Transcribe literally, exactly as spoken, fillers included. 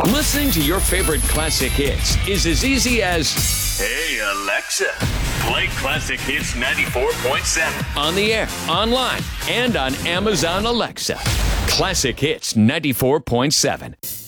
Listening to your favorite classic hits is as easy as, "Hey, Alexa, play Classic Hits ninety-four point seven." On the air, online, and on Amazon Alexa. Classic Hits ninety-four point seven.